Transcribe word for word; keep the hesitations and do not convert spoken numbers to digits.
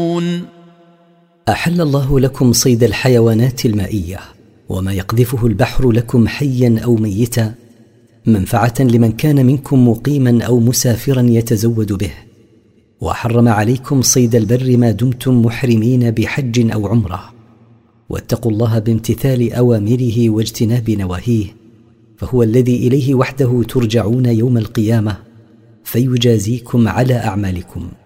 أحل الله لكم صيد الحيوانات المائية وما يقذفه البحر لكم حيا أو ميتا منفعة لمن كان منكم مقيما أو مسافرا يتزود به، وحرم عليكم صيد البر ما دمتم محرمين بحج أو عمرة، واتقوا الله بامتثال أوامره واجتناب نواهيه، فهو الذي إليه وحده ترجعون يوم القيامة فيجازيكم على أعمالكم.